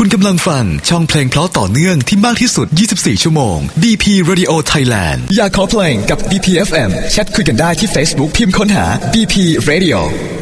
กำลังฟังช่องเพลงเพราะต่อเนื่องที่มากที่สุด24ชั่วโมง BP Radio Thailand อยากขอเพลงกับ BP FM แชทคุยกันได้ที่ Facebook พิมพ์ค้นหา BP Radio